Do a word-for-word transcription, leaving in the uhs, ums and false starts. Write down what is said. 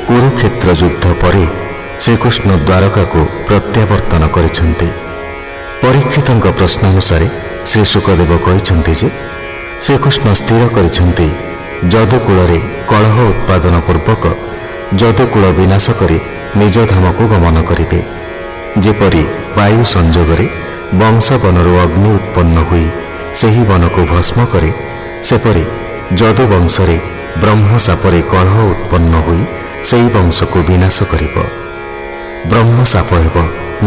କୁରୁକ୍ଷେତ୍ର ଯୁଦ୍ଧ ପରେ ଶ୍ରୀକୃଷ୍ଣ ଦ୍ୱାରକାକୁ ପ୍ରତ୍ୟାବର୍ତ୍ତନ କରିଛନ୍ତି। ପରୀକ୍ଷିତଙ୍କ ପ୍ରଶ୍ନାନୁସାରେ ଶ୍ରୀ ଶୁକଦେବ କହିଛନ୍ତି ଯେ ଶ୍ରୀକୃଷ୍ଣ ସ୍ଥିର କରିଛନ୍ତି ଯଦୁକୂଳରେ କଳହ ଉତ୍ପାଦନ ପୂର୍ବକ ଯଦୁକୂଳ ବିନାଶ କରି ନିଜ ଧାମକୁ ଗମନ କରିବେ। ଯେପରି ବାୟୁ ସଂଯୋଗରେ ବଂଶ ବନରୁ ଅଗ୍ନି ଉତ୍ପନ୍ନ ହୋଇ ସେହି ବନକୁ ଭସ୍ମ କରେ, ସେପରି ଯଦୁ ବଂଶରେ ବ୍ରହ୍ମ ସାପରେ କଳହ ଉତ୍ପନ୍ନ ହୋଇ ସେହି ବଂଶକୁ ବିନାଶ କରିବ। ବ୍ରହ୍ମ ସାପ ହେବ